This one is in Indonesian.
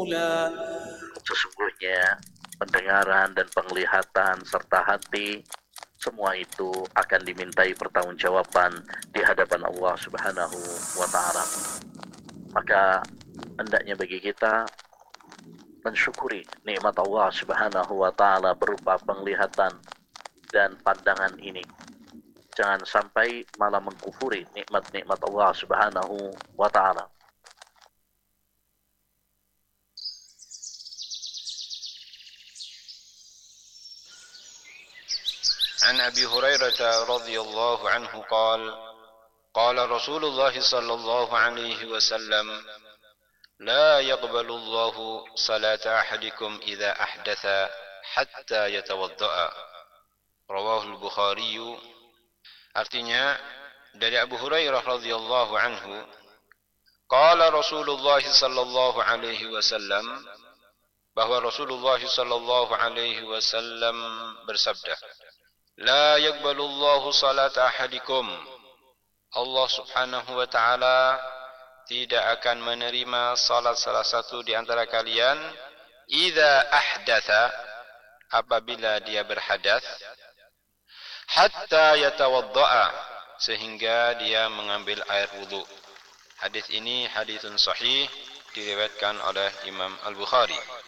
رسولا. Sesungguhnya pendengaran dan penglihatan serta hati, semua itu akan dimintai pertanggungjawaban di hadapan Allah Subhanahu wa Ta'ala. Maka hendaknya bagi kita mensyukuri nikmat Allah Subhanahu wa Ta'ala berupa penglihatan dan pandangan ini. Jangan sampai malah mengkufuri nikmat-nikmat Allah Subhanahu wa Ta'ala. عن أبي هريرة رضي الله عنه قال قال رسول الله صلى الله عليه وسلم لا يقبل الله صلاة أحدكم إذا أحدث حتى يتوضأ رواه البخاري. Artinya dari Abu Hurairah radhiyallahu anhu, qala Rasulullah sallallahu alaihi wasallam, bahwa Rasulullah sallallahu alaihi wasallam bersabda, la yaqbalullahu salata ahadikum, Allah Subhanahu wa taala tidak akan menerima salat salah satu di antara kalian idza ahdatha, apabila dia berhadas, hatta yatawadda'a, sehingga dia mengambil air wudu. Hadis ini haditsun sahih, diriwayatkan oleh Imam Al-Bukhari.